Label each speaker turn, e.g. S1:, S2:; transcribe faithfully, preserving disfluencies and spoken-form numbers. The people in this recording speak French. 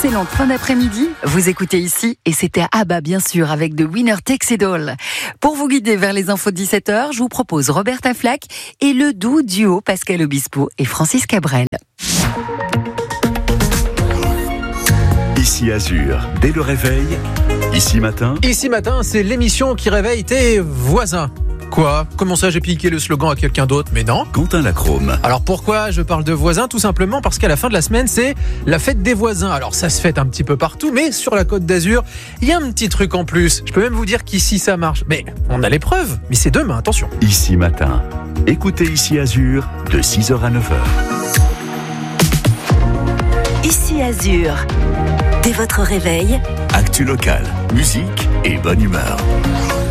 S1: excellente fin d'après-midi. Vous écoutez ici et c'était ABBA bien sûr avec The Winner Takes It All. Pour vous guider vers les infos de dix-sept heures, je vous propose Roberta Flack et le doux duo Pascal Obispo et Francis Cabrel.
S2: Ici Azur, dès le réveil, ici matin.
S3: Ici matin, c'est l'émission qui réveille tes voisins. Quoi ? Comment ça, j'ai piqué le slogan à quelqu'un d'autre ? Mais non.
S2: Quentin Lacrome.
S3: Alors pourquoi je parle de voisins ? Tout simplement parce qu'à la fin de la semaine, c'est la fête des voisins. Alors ça se fête un petit peu partout, mais sur la Côte d'Azur, il y a un petit truc en plus. Je peux même vous dire qu'ici ça marche. Mais on a les preuves. Mais c'est demain, attention.
S2: Ici matin. Écoutez Ici Azur de six heures à neuf heures.
S4: Ici Azur. Dès votre réveil,
S2: Actu local, musique et bonne humeur.